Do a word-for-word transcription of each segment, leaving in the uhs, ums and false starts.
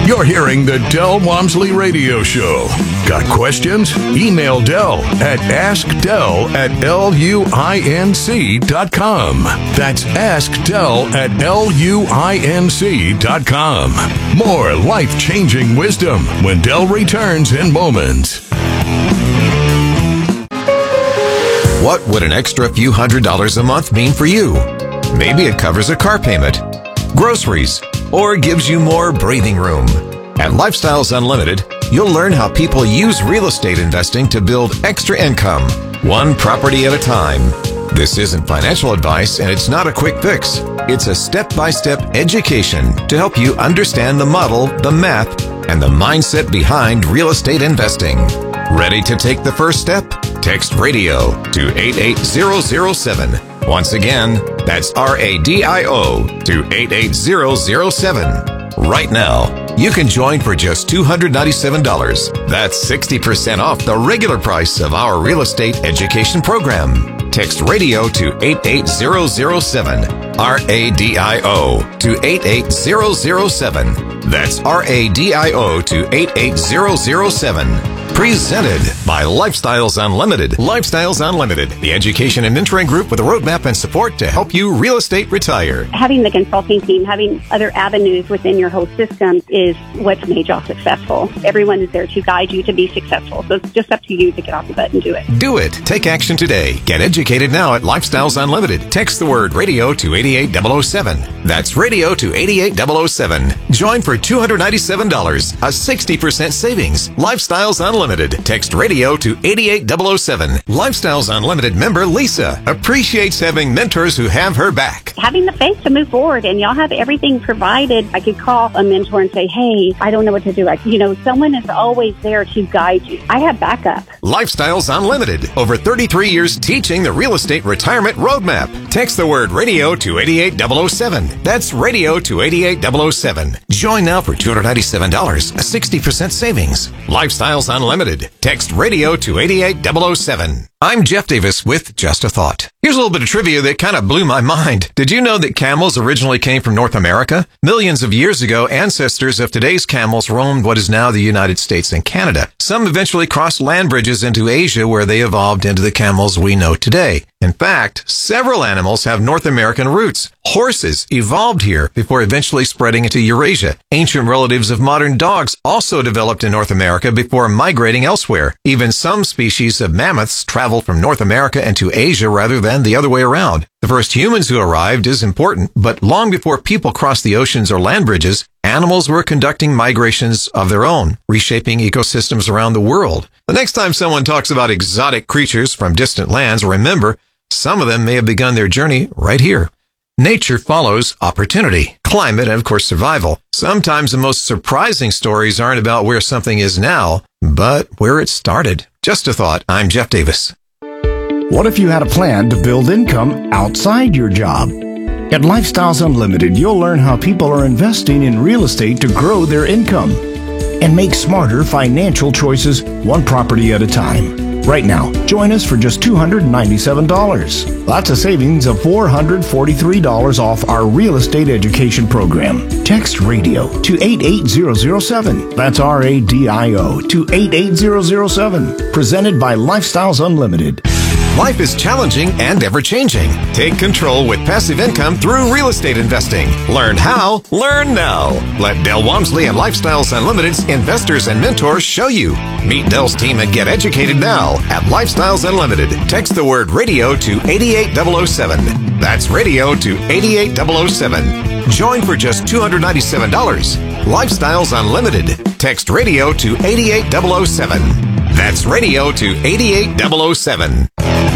You're hearing the Del Walmsley Radio Show. Got questions? Email Del at askdel at luinc dot com. That's askdel at luinc dot com. More life-changing wisdom when Del returns in moments. What would an extra few hundred dollars a month mean for you? Maybe it covers a car payment, groceries, or gives you more breathing room. At Lifestyles Unlimited, you'll learn how people use real estate investing to build extra income, one property at a time. This isn't financial advice, and it's not a quick fix. It's a step-by-step education to help you understand the model, the math, and the mindset behind real estate investing. Ready to take the first step? Text RADIO to eight eight zero zero seven. Once again, that's R A D I O to eight eight zero zero seven. Right now, you can join for just two hundred ninety-seven dollars. That's sixty percent off the regular price of our real estate education program. Text RADIO to eight eight zero zero seven. R A D I O to eight eight zero zero seven. That's R A D I O to eight eight zero zero seven. Presented by Lifestyles Unlimited. Lifestyles Unlimited, the education and mentoring group with a roadmap and support to help you real estate retire. Having the consulting team, having other avenues within your whole system is what's made y'all successful. Everyone is there to guide you to be successful. So it's just up to you to get off the butt and do it. Do it. Take action today. Get educated now at Lifestyles Unlimited. Text the word radio to eight eight zero zero seven. That's radio to eight eight zero zero seven. Join for two hundred ninety-seven dollars, a sixty percent savings. Lifestyles Unlimited. Text radio to eight eight zero zero seven. Lifestyles Unlimited member Lisa appreciates having mentors who have her back. Having the faith to move forward, and y'all have everything provided. I could call a mentor and say, hey, I don't know what to do. Like, you know, someone is always there to guide you. I have backup. Lifestyles Unlimited. Over thirty-three years teaching the real estate retirement roadmap. Text the word radio to eight eight zero zero seven. That's radio to eight eight zero zero seven. Join now for two hundred ninety-seven dollars, a sixty percent savings. Lifestyles Unlimited. Text radio to eight eight zero zero seven. I'm Jeff Davis with Just a Thought. Here's a little bit of trivia that kind of blew my mind. Did you know that camels originally came from North America? Millions of years ago, ancestors of today's camels roamed what is now the United States and Canada. Some eventually crossed land bridges into Asia, where they evolved into the camels we know today. In fact, several animals have North American roots. Horses evolved here before eventually spreading into Eurasia. Ancient relatives of modern dogs also developed in North America before migrating elsewhere. Even some species of mammoths traveled from North America into Asia rather than the other way around. The first humans who arrived is important, but long before people crossed the oceans or land bridges, animals were conducting migrations of their own, reshaping ecosystems around the world. The next time someone talks about exotic creatures from distant lands, remember, some of them may have begun their journey right here. Nature follows opportunity, climate, and of course survival. Sometimes the most surprising stories aren't about where something is now, but where it started. Just a thought. I'm Jeff Davis. What if you had a plan to build income outside your job? At Lifestyles Unlimited, you'll learn how people are investing in real estate to grow their income and make smarter financial choices one property at a time. Right now, join us for just two hundred ninety-seven dollars. That's a savings of four hundred forty-three dollars off our real estate education program. Text radio to eight eight zero zero seven. That's R A D I O to eight eight zero zero seven. Presented by Lifestyles Unlimited. Life is challenging and ever-changing. Take control with passive income through real estate investing. Learn how, learn now. Let Del Walmsley and Lifestyles Unlimited's investors and mentors show you. Meet Del's team and get educated now at Lifestyles Unlimited. Text the word radio to eight eight zero zero seven. That's radio to eight eight zero zero seven. Join for just two hundred ninety-seven dollars. Lifestyles Unlimited. Text radio to eight eight zero zero seven. That's radio to eight eight zero zero seven.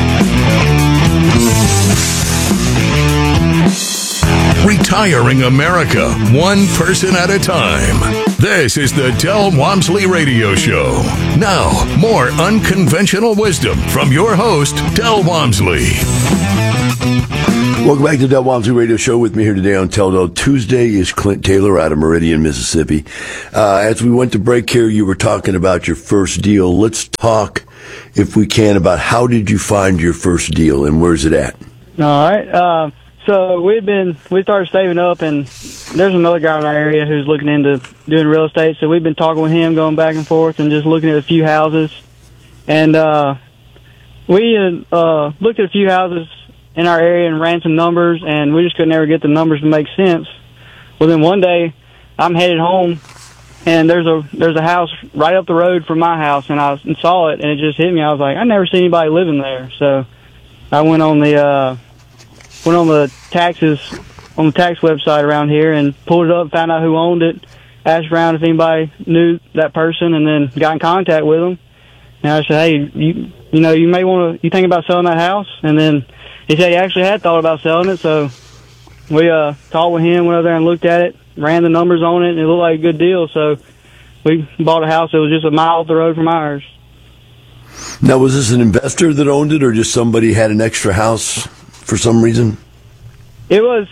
Retiring America, one person at a time. This is the Del Walmsley Radio Show. Now, more unconventional wisdom from your host, Del Walmsley. Welcome back to the Del Walmsley Radio Show. With me here today on Teldel Tuesday is Clint Taylor out of Meridian, Mississippi. Uh, as we went to break here, you were talking about your first deal. Let's talk, if we can, about how did you find your first deal and where's it at? All right. Uh, So we'd been, we started saving up, and there's another guy in our area who's looking into doing real estate. So we've been talking with him, going back and forth, and just looking at a few houses. And uh, we uh, looked at a few houses in our area and ran some numbers, and we just could never get the numbers to make sense. Well, then one day I'm headed home, and there's a there's a house right up the road from my house, and I was, and saw it, and it just hit me. I was like, I never seen anybody living there. So I went on the uh, went on the taxes on the tax website around here and pulled it up, found out who owned it, asked around if anybody knew that person, and then got in contact with them. And I said, hey, you you know, you may want to, you think about selling that house? And then he said he actually had thought about selling it, so we uh, talked with him, went over there and looked at it, ran the numbers on it, and it looked like a good deal. So we bought a house that was just a mile up the road from ours. Now, was this an investor that owned it, or just somebody had an extra house for some reason? It was,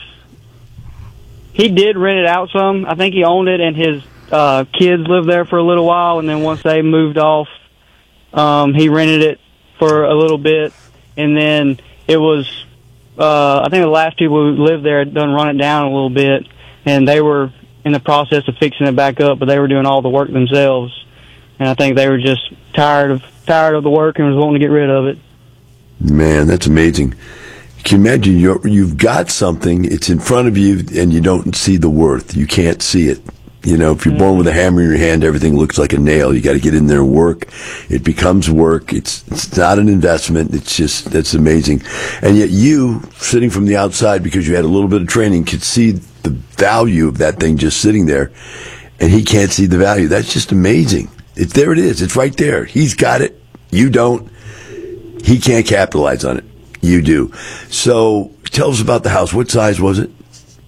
he did rent it out some. I think he owned it, and his uh, kids lived there for a little while, and then once they moved off, um, he rented it for a little bit, and then it was, uh, I think the last people who lived there had done run it down a little bit, and they were in the process of fixing it back up, but they were doing all the work themselves, and I think they were just tired of tired of the work and was wanting to get rid of it. Man, that's amazing. Can you imagine you're, you've got something, it's in front of you, and you don't see the worth. You can't see it. You know, if you're mm-hmm. born with a hammer in your hand, everything looks like a nail. You got to get in there and work. It becomes work. It's it's not an investment. It's just, that's amazing. And yet you, sitting from the outside, because you had a little bit of training, could see the value of that thing just sitting there, and he can't see the value. That's just amazing. It's there it is. It's right there. He's got it. You don't. He can't capitalize on it. You do. So tell us about the house. What size was it?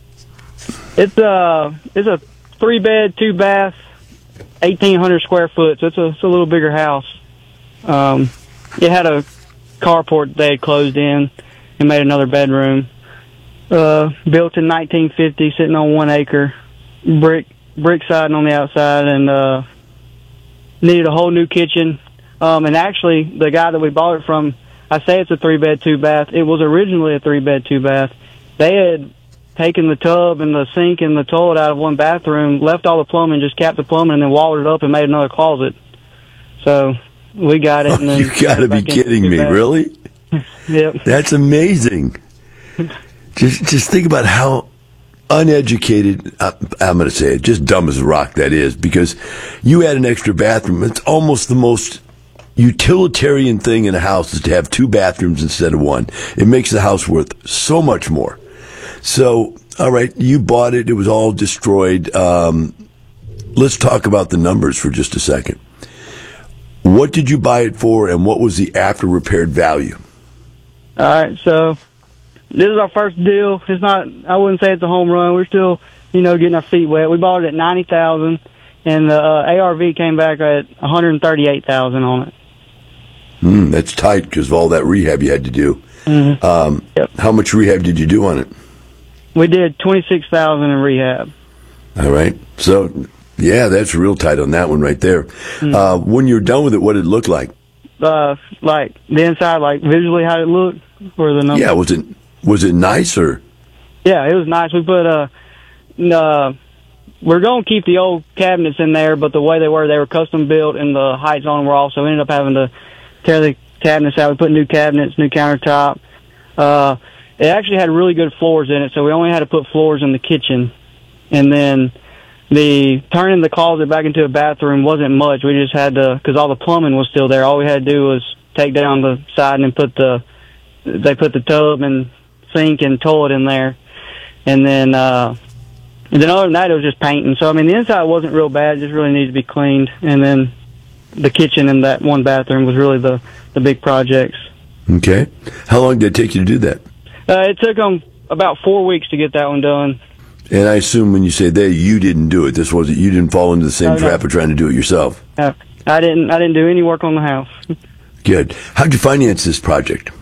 It's a, it's a three bed, two bath, eighteen hundred square foot. So it's a, it's a little bigger house. Um, it had a carport they had closed in and made another bedroom. Uh, built in nineteen fifty, sitting on one acre, brick, brick siding on the outside, and, uh, needed a whole new kitchen. Um, and actually, the guy that we bought it from, I say it's a three-bed, two-bath. It was originally a three-bed, two-bath. They had taken the tub and the sink and the toilet out of one bathroom, left all the plumbing, just capped the plumbing, and then walled it up and made another closet. So we got it. And then you got to be kidding me, really? Yep. That's amazing. Just, just think about how uneducated, I'm going to say it, just dumb as a rock that is, because you add an extra bathroom. It's almost the most utilitarian thing in a house is to have two bathrooms instead of one. It makes the house worth so much more. So, all right, you bought it. It was all destroyed. Um, let's talk about the numbers for just a second. What did you buy it for, and what was the after-repaired value? All right, so this is our first deal. It's not, I wouldn't say it's a home run. We're still, you know, getting our feet wet. We bought it at ninety thousand dollars, and the uh, A R V came back at one hundred thirty-eight thousand dollars on it. Mm, that's tight because of all that rehab you had to do. Mm-hmm. Um, yep. How much rehab did you do on it? We did twenty-six thousand dollars in rehab. All right. So, yeah, that's real tight on that one right there. Mm-hmm. Uh, when you were done with it, what did it look like? Uh, like the inside, like visually how it looked, or the numbers? Yeah, was it was it nice or? Yeah, it was nice. We put uh, uh we're going to keep the old cabinets in there, but the way they were, they were custom built, and the heights on them were off, so we ended up having to tear the cabinets out. We put new cabinets, new countertop. Uh, it actually had really good floors in it, so we only had to put floors in the kitchen. And then the turning the closet back into a bathroom wasn't much. We just had to, because all the plumbing was still there. All we had to do was take down the side and put the, they put the tub and sink and toilet in there. And then, uh, and then other than that, it was just painting. So, I mean, the inside wasn't real bad. It just really needed to be cleaned. And then the kitchen and that one bathroom was really the, the big projects. Okay. How long did it take you to do that? Uh, it took them about four weeks to get that one done. And I assume when you say they, you didn't do it. This wasn't, you didn't fall into the same no, trap no. of trying to do it yourself. No, I didn't, I didn't do any work on the house. Good. How'd you finance this project?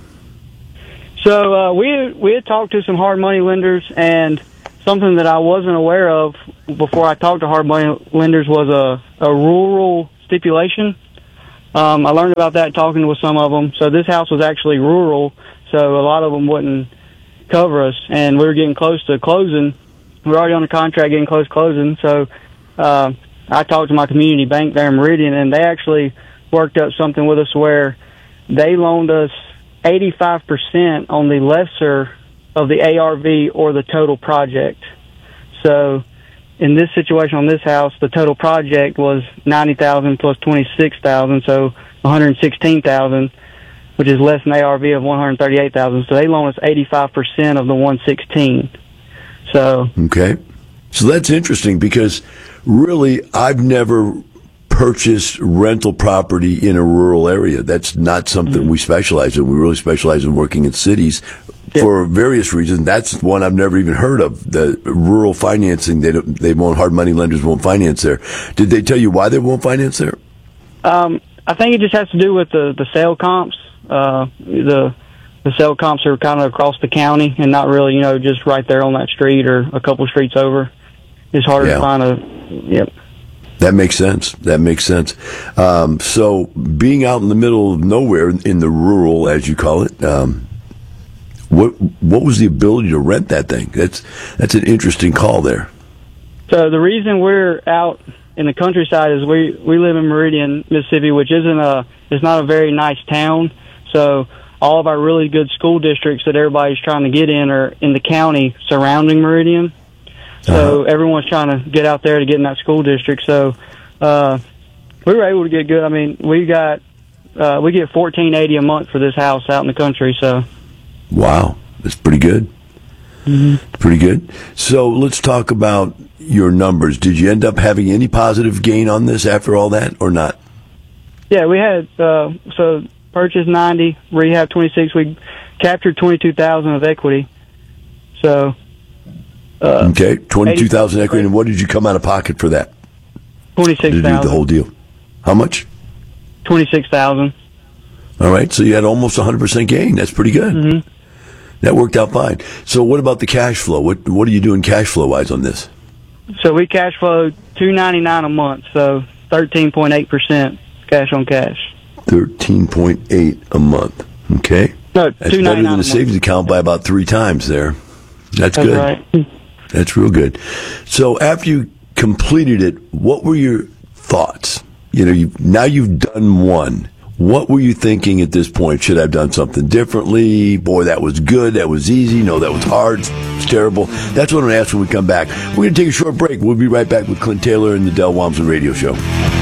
So, uh, we, we had talked to some hard money lenders, and something that I wasn't aware of before I talked to hard money lenders was a, a rural stipulation. Um, I learned about that talking with some of them. So this house was actually rural, so a lot of them wouldn't cover us, and we were getting close to closing. We were already on the contract, getting close to closing. So uh, I talked to my community bank there in Meridian, and they actually worked up something with us where they loaned us eighty-five percent on the lesser of the A R V or the total project. So in this situation on this house, the total project was ninety thousand dollars plus twenty-six thousand dollars, so one hundred sixteen thousand dollars, which is less than A R V of one hundred thirty-eight thousand dollars. So they loan us eighty-five percent of the one hundred sixteen. So okay. So that's interesting because really I've never purchased rental property in a rural area. That's not something mm-hmm. we specialize in. We really specialize in working in cities yeah. for various reasons. That's one I've never even heard of, the rural financing. They don't, they won't, hard money lenders won't finance there. Did they tell you why they won't finance there? Um, I think it just has to do with the, the sale comps. Uh, the the sale comps are kind of across the county and not really, you know, just right there on that street or a couple streets over. It's harder yeah. to find a, yep. That makes sense. That makes sense. Um, so being out in the middle of nowhere, in the rural, as you call it, um, what what was the ability to rent that thing? That's that's an interesting call there. So the reason we're out in the countryside is we, we live in Meridian, Mississippi, which isn't a it's not a very nice town. So all of our really good school districts that everybody's trying to get in are in the county surrounding Meridian. So uh-huh. everyone's trying to get out there to get in that school district. So uh, we were able to get good. I mean, we got uh, we get fourteen eighty a month for this house out in the country. So wow, that's pretty good. Mm-hmm. Pretty good. So let's talk about your numbers. Did you end up having any positive gain on this after all that, or not? Yeah, we had uh, so purchase ninety, rehab twenty-six. We captured twenty-two thousand of equity. So. Uh, okay, twenty-two thousand equity, and what did you come out of pocket for that? Twenty-six thousand. To do the whole deal. How much? Twenty-six thousand. All right, so you had almost a hundred percent gain. That's pretty good. Mm-hmm. That worked out fine. So, what about the cash flow? What What are you doing cash flow wise on this? So we cash flow two ninety nine a month. So thirteen point eight percent cash on cash. Thirteen point eight a month. Okay. No, that's better than a savings account by about three times there. That's, That's good. Right. That's real good. So after you completed it, what were your thoughts? You know, you now you've done one. What were you thinking at this point? Should I have done something differently? Boy, that was good. That was easy. No, that was hard. It's terrible. That's what I'm going to ask when we come back. We're going to take a short break. We'll be right back with Clint Taylor and the Del Walmsley Radio Show.